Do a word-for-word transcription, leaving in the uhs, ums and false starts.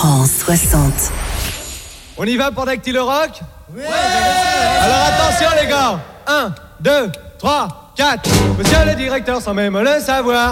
France soixante. On y va pour Dactylo Rock ? Oui. Alors attention les gars, un, deux, trois, quatre. Monsieur le directeur sans même le savoir